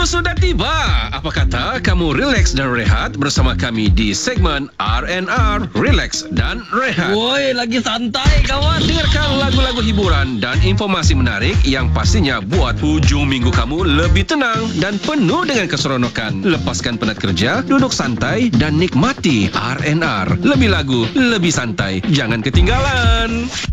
Minggu sudah tiba. Apa kata kamu relax dan rehat bersama kami di segmen R&R, Relax dan Rehat. Woi, lagi santai kawan. Dengarkan lagu-lagu hiburan dan informasi menarik yang pastinya buat hujung minggu kamu lebih tenang dan penuh dengan keseronokan. Lepaskan penat kerja, duduk santai dan nikmati R&R. Lebih lagu, lebih santai. Jangan ketinggalan.